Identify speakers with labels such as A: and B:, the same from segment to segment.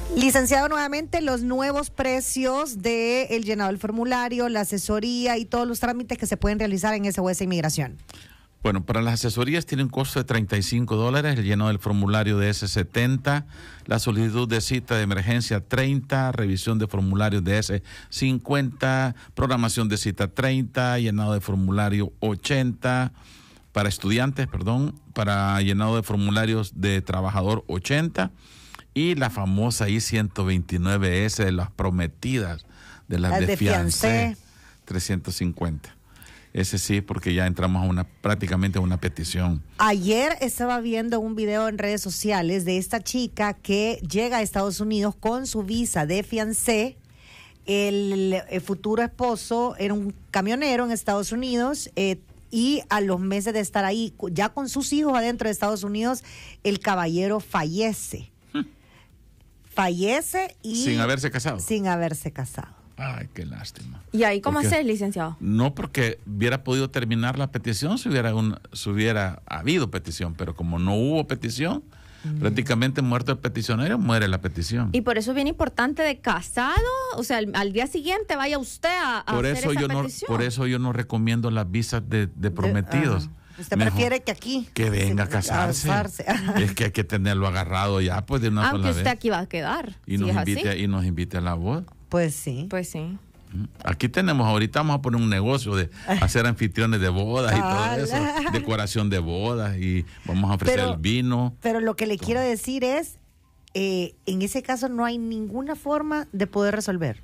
A: Licenciado, nuevamente los nuevos precios del llenado del formulario, la asesoría y todos los trámites que se pueden realizar en SOS Inmigración.
B: Bueno, para las asesorías tiene un costo de $35, el llenado del formulario de S70, la solicitud de cita de emergencia 30, revisión de formularios de S50, programación de cita 30, llenado de formulario 80, para estudiantes, para llenado de formularios de trabajador 80, y la famosa I-129S de las prometidas, de las de fiancé 350. Ese sí, porque ya entramos a prácticamente a una petición.
A: Ayer estaba viendo un video en redes sociales de esta chica que llega a Estados Unidos con su visa de fiancé. El futuro esposo era un camionero en Estados Unidos y a los meses de estar ahí, ya con sus hijos adentro de Estados Unidos, el caballero fallece. Fallece y...
B: Sin haberse casado.
A: Sin haberse casado.
B: Ay, qué lástima.
C: ¿Y ahí cómo haces, licenciado?
B: No, porque hubiera podido terminar la petición si hubiera habido petición, pero como no hubo petición, prácticamente muerto el peticionario, muere la petición.
C: Y por eso es bien importante de casado, o sea, al día siguiente vaya usted a hacer esa petición.
B: Por eso yo no recomiendo las visas de prometidos.
A: Usted prefiere que aquí.
B: Que venga a casarse. Es que hay que tenerlo agarrado ya, pues de una sola vez.
C: Aunque usted aquí va a quedar.
B: Y nos invite a la boda.
A: Pues sí.
C: Pues sí.
B: Aquí ahorita vamos a poner un negocio de hacer anfitriones de bodas y todo eso, decoración de bodas, y vamos a ofrecer el vino.
A: Pero lo que le quiero decir es, en ese caso no hay ninguna forma de poder resolver.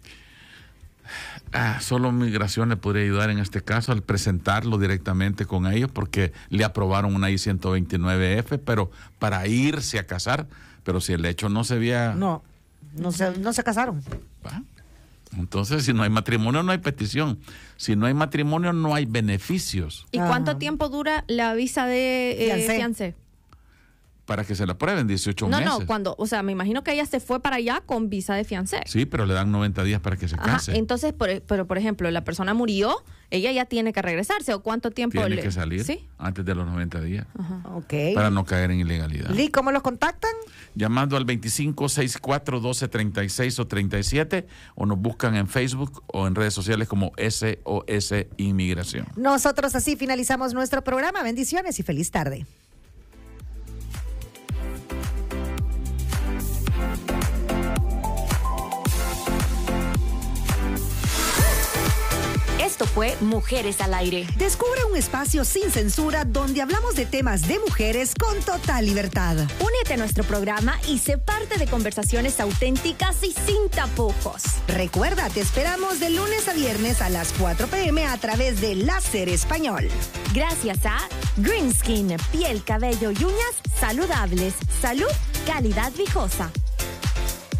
B: Solo Migración le podría ayudar en este caso al presentarlo directamente con ellos, porque le aprobaron una I-129F, pero para irse a casar, pero si el hecho no se había...
A: No se casaron.
B: Entonces, si no hay matrimonio, no hay petición. Si no hay matrimonio, no hay beneficios.
C: ¿Y cuánto tiempo dura la visa de fiancé?
B: Para que se la aprueben, 18 meses.
C: No, me imagino que ella se fue para allá con visa de fiancé.
B: Sí, pero le dan 90 días para que se case.
C: Entonces, pero por ejemplo, la persona murió, ella ya tiene que regresarse, ¿o cuánto tiempo?
B: Tiene que salir antes de los 90 días.
A: Okay.
B: Para no caer en ilegalidad.
A: Lee, ¿cómo los contactan?
B: Llamando al 2564-1236 o 37, o nos buscan en Facebook o en redes sociales como SOS Inmigración.
A: Nosotros así finalizamos nuestro programa. Bendiciones y feliz tarde.
D: Esto fue Mujeres al Aire.
A: Descubre un espacio sin censura donde hablamos de temas de mujeres con total libertad.
D: Únete a nuestro programa y sé parte de conversaciones auténticas y sin tapujos.
A: Recuerda, te esperamos de lunes a viernes a las 4 p.m. a través de Láser Español.
D: Gracias a Green Skin, piel, cabello y uñas saludables. Salud, calidad viejosa.